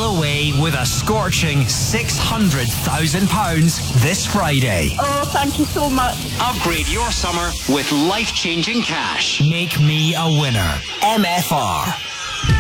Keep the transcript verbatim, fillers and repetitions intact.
away with a scorching six hundred thousand pounds this Friday. Oh, thank you so much. Upgrade your summer with life-changing cash. Make me a winner. M F R.